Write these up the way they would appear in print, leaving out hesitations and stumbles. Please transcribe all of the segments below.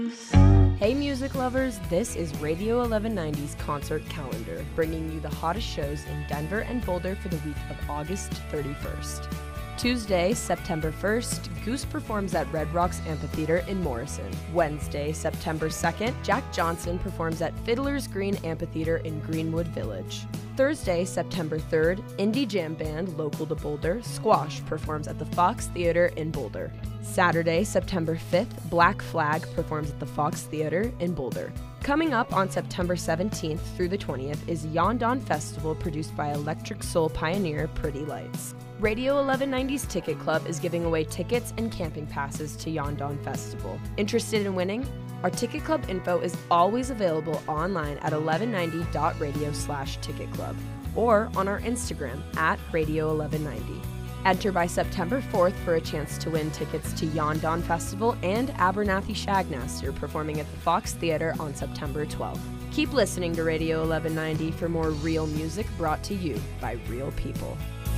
Hey music lovers, this is Radio 1190's concert calendar, bringing you the hottest shows in Denver and Boulder for the week of August 31st. Tuesday, September 1st, Goose performs at Red Rocks Amphitheater in Morrison. Wednesday, September 2nd, Jack Johnson performs at Fiddler's Green Amphitheater in Greenwood Village. Thursday, September 3rd, indie jam band local to Boulder, Squash, performs at the Fox Theater in Boulder. Saturday, September 5th, Black Flag performs at the Fox Theater in Boulder. Coming up on September 17th through the 20th is Yondon Festival produced by electric soul pioneer Pretty Lights. Radio 1190's Ticket Club is giving away tickets and camping passes to Yondon Festival. Interested in winning? Our Ticket Club info is always available online at 1190.radio/ticketclub or on our Instagram at Radio 1190. Enter by September 4th for a chance to win tickets to Yondon Festival and Abernathy Shagnaster performing at the Fox Theater on September 12th. Keep listening to Radio 1190 for more real music brought to you by real people.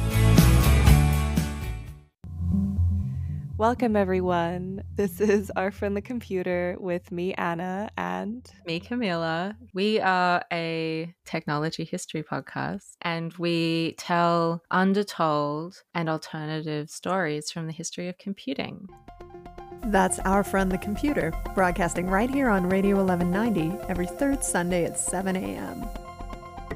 Welcome, everyone. This is Our Friend the Computer with me, Anna, and me, Camila. We are a technology history podcast, and we tell undertold and alternative stories from the history of computing. That's Our Friend the Computer, broadcasting right here on Radio 1190 every third Sunday at 7 a.m.